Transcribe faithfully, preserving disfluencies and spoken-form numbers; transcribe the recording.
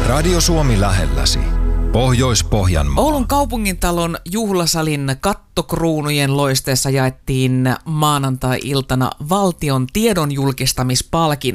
Radio Suomi lähelläsi. Pohjois-Pohjanmaa. Oulun kaupungintalon juhlasalin kattokruunujen loisteessa jaettiin maanantai-iltana valtion tiedonjulkistamispalkinto.